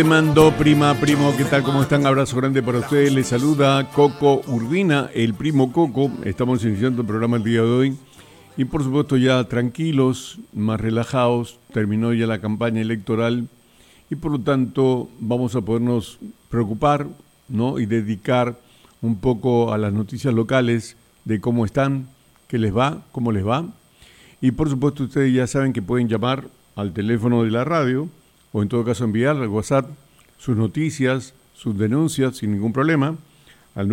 Te mando prima, primo, ¿qué tal? ¿Cómo están? Abrazo grande para ustedes. Les saluda Coco Urbina, el primo Coco. Estamos iniciando el programa el día de hoy. Y por supuesto ya tranquilos, más relajados. Terminó ya la campaña electoral. Y por lo tanto vamos a podernos preocupar, ¿no? Y dedicar un poco a las noticias locales de cómo están, qué les va, cómo les va. Y por supuesto ustedes ya saben que pueden llamar al teléfono de la radio o en todo caso enviar al WhatsApp sus noticias, sus denuncias sin ningún problema al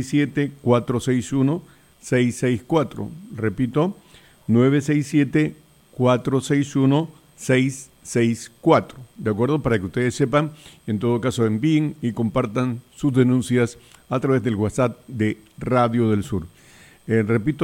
967-461-664. Repito, 967-461-664. ¿De acuerdo? Para que ustedes sepan, en todo caso envíen y compartan sus denuncias a través del WhatsApp de Radio del Sur. Repito,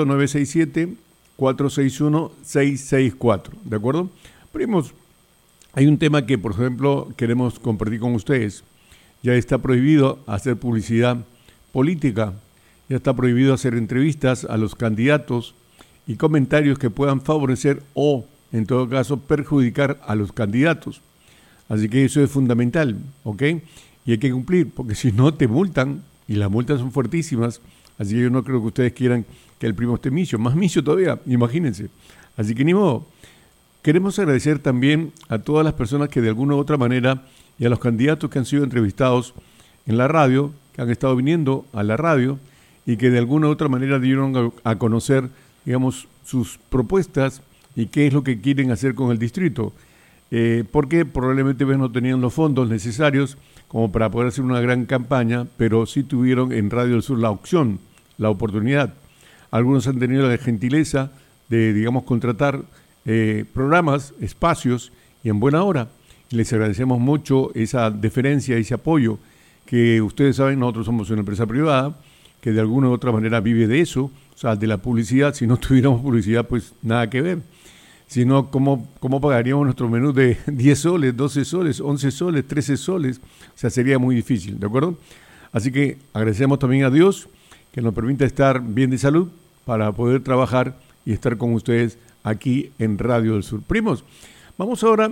967-461-664. ¿De acuerdo? Primos, hay un tema que, por ejemplo, queremos compartir con ustedes. Ya está prohibido hacer publicidad política, ya está prohibido hacer entrevistas a los candidatos y comentarios que puedan favorecer o, en todo caso, perjudicar a los candidatos. Así que eso es fundamental, ¿ok? Y hay que cumplir, porque si no te multan, y las multas son fuertísimas, así que yo no creo que ustedes quieran que el primo esté misio, más misio todavía, imagínense. Así que ni modo. Queremos agradecer también a todas las personas que de alguna u otra manera y a los candidatos que han sido entrevistados en la radio, que han estado viniendo a la radio y que de alguna u otra manera dieron a conocer, digamos, sus propuestas y qué es lo que quieren hacer con el distrito. Porque probablemente no tenían los fondos necesarios como para poder hacer una gran campaña, pero sí tuvieron en Radio del Sur la opción, la oportunidad. Algunos han tenido la gentileza de, digamos, contratar programas, espacios y en buena hora. Y les agradecemos mucho esa deferencia, ese apoyo que ustedes saben, nosotros somos una empresa privada que de alguna u otra manera vive de eso, o sea, de la publicidad. Si no tuviéramos publicidad, pues nada que ver. Si no, ¿cómo pagaríamos nuestro menú de 10 soles, 12 soles, 11 soles, 13 soles? O sea, sería muy difícil, ¿de acuerdo? Así que agradecemos también a Dios que nos permita estar bien de salud para poder trabajar y estar con ustedes aquí en Radio del Sur. Primos, vamos ahora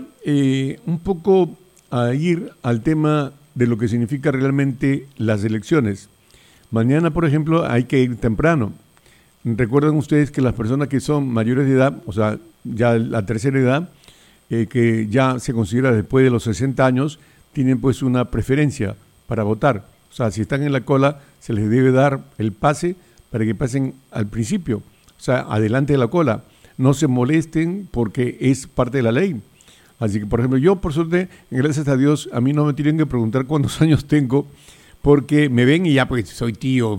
un poco a ir al tema de lo que significa realmente las elecciones. Mañana, por ejemplo, hay que ir temprano. Recuerden ustedes que las personas que son mayores de edad, o sea, ya la tercera edad, que ya se considera después de los 60 años, tienen pues una preferencia para votar. O sea, si están en la cola, se les debe dar el pase para que pasen al principio, o sea, adelante de la cola. No se molesten porque es parte de la ley. Así que, por ejemplo, yo, por suerte, gracias a Dios, a mí no me tienen que preguntar cuántos años tengo, porque me ven y ya, pues, soy tío.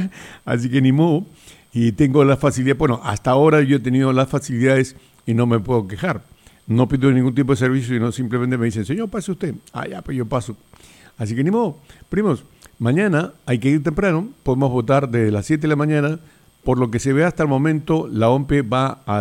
Así que ni modo. Y tengo la facilidad, bueno, hasta ahora yo he tenido las facilidades y no me puedo quejar. No pido ningún tipo de servicio, sino simplemente me dicen, señor, pase usted. Ah, ya, pues yo paso. Así que ni modo. Primos, mañana hay que ir temprano, podemos votar desde las 7 de la mañana. Por lo que se ve hasta el momento, la OMPE va a